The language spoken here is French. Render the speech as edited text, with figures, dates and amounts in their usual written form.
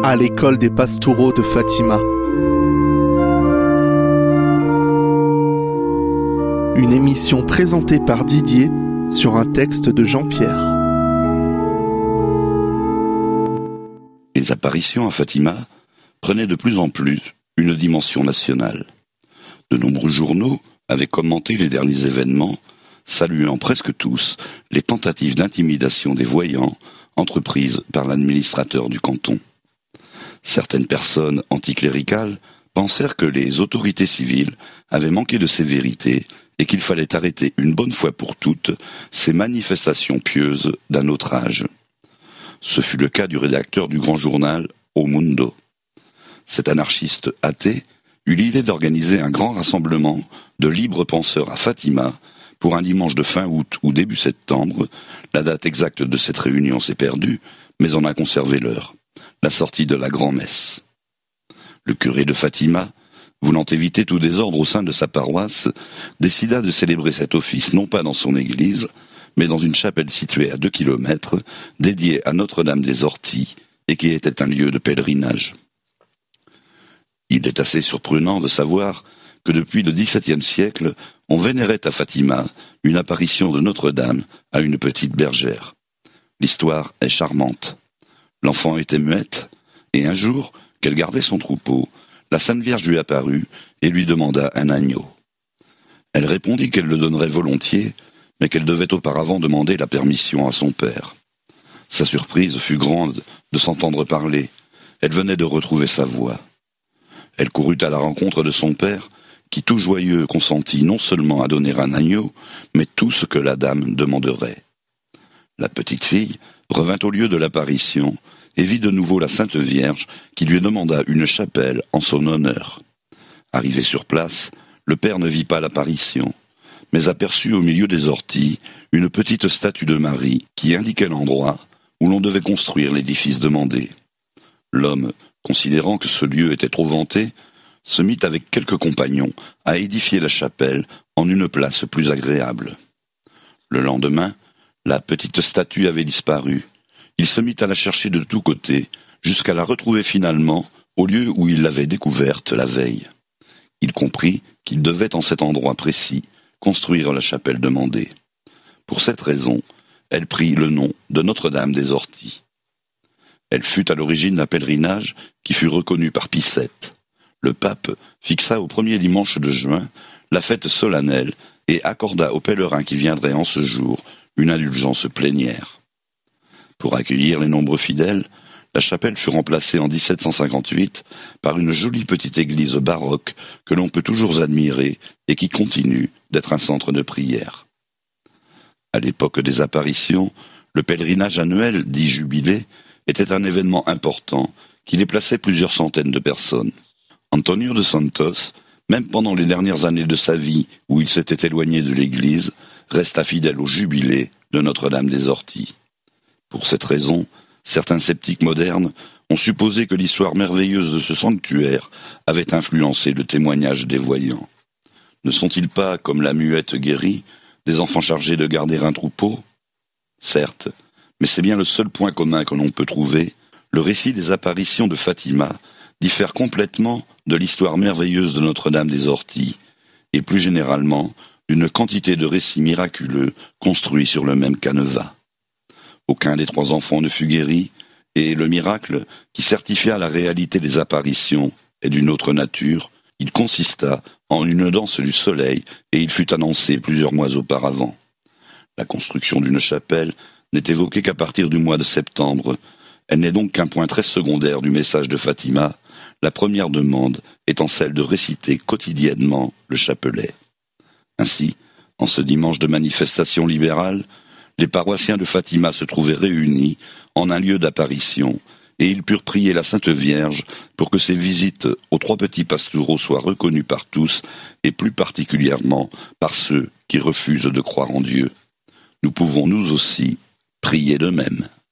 à l'école des Pastoureaux de Fatima. Une émission présentée par Didier sur un texte de Jean-Pierre. Les apparitions à Fatima prenaient de plus en plus une dimension nationale. De nombreux journaux avaient commenté les derniers événements, saluant presque tous les tentatives d'intimidation des voyants entreprises par l'administrateur du canton. Certaines personnes anticléricales pensèrent que les autorités civiles avaient manqué de sévérité et qu'il fallait arrêter une bonne fois pour toutes ces manifestations pieuses d'un autre âge. Ce fut le cas du rédacteur du grand journal O Mundo. Cet anarchiste athée eut l'idée d'organiser un grand rassemblement de libres penseurs à Fatima pour un dimanche de fin août ou début septembre. La date exacte de cette réunion s'est perdue, mais on a conservé l'heure, la sortie de la grand-messe. Le curé de Fatima, voulant éviter tout désordre au sein de sa paroisse, décida de célébrer cet office non pas dans son église, mais dans une chapelle située à 2 kilomètres, dédiée à Notre-Dame des Orties, et qui était un lieu de pèlerinage. Il est assez surprenant de savoir que depuis le XVIIe siècle, on vénérait à Fatima une apparition de Notre-Dame à une petite bergère. L'histoire est charmante. L'enfant était muette, et un jour, qu'elle gardait son troupeau, la Sainte Vierge lui apparut et lui demanda un agneau. Elle répondit qu'elle le donnerait volontiers, mais qu'elle devait auparavant demander la permission à son père. Sa surprise fut grande de s'entendre parler. Elle venait de retrouver sa voix. Elle courut à la rencontre de son père, qui tout joyeux consentit non seulement à donner un agneau, mais tout ce que la dame demanderait. La petite fille revint au lieu de l'apparition et vit de nouveau la Sainte Vierge qui lui demanda une chapelle en son honneur. Arrivé sur place, le père ne vit pas l'apparition, mais aperçut au milieu des orties une petite statue de Marie qui indiquait l'endroit où l'on devait construire l'édifice demandé. L'homme, considérant que ce lieu était trop vanté, se mit avec quelques compagnons à édifier la chapelle en une place plus agréable. Le lendemain, la petite statue avait disparu. Il se mit à la chercher de tous côtés, jusqu'à la retrouver finalement au lieu où il l'avait découverte la veille. Il comprit qu'il devait en cet endroit précis construire la chapelle demandée. Pour cette raison, elle prit le nom de Notre-Dame des Orties. Elle fut à l'origine d'un pèlerinage qui fut reconnu par Pie VII. Le pape fixa au premier dimanche de juin la fête solennelle et accorda aux pèlerins qui viendraient en ce jour une indulgence plénière. Pour accueillir les nombreux fidèles, la chapelle fut remplacée en 1758 par une jolie petite église baroque que l'on peut toujours admirer et qui continue d'être un centre de prière. À l'époque des apparitions, le pèlerinage annuel, dit jubilé, était un événement important qui déplaçait plusieurs centaines de personnes. Antonio de Santos, même pendant les dernières années de sa vie où il s'était éloigné de l'église, resta fidèle au jubilé de Notre-Dame des Orties. Pour cette raison, certains sceptiques modernes ont supposé que l'histoire merveilleuse de ce sanctuaire avait influencé le témoignage des voyants. Ne sont-ils pas, comme la muette guérie, des enfants chargés de garder un troupeau ? Certes, mais c'est bien le seul point commun que l'on peut trouver. Le récit des apparitions de Fatima diffère complètement de l'histoire merveilleuse de Notre-Dame des Orties, et plus généralement d'une quantité de récits miraculeux construits sur le même canevas. Aucun des 3 enfants ne fut guéri, et le miracle qui certifia la réalité des apparitions est d'une autre nature. Il consista en une danse du soleil, et il fut annoncé plusieurs mois auparavant. La construction d'une chapelle n'est évoquée qu'à partir du mois de septembre. Elle n'est donc qu'un point très secondaire du message de Fatima, la première demande étant celle de réciter quotidiennement le chapelet. Ainsi, en ce dimanche de manifestation libérale, les paroissiens de Fatima se trouvaient réunis en un lieu d'apparition, et ils purent prier la Sainte Vierge pour que ses visites aux 3 petits pastoureaux soient reconnues par tous, et plus particulièrement par ceux qui refusent de croire en Dieu. Nous pouvons nous aussi prier de même.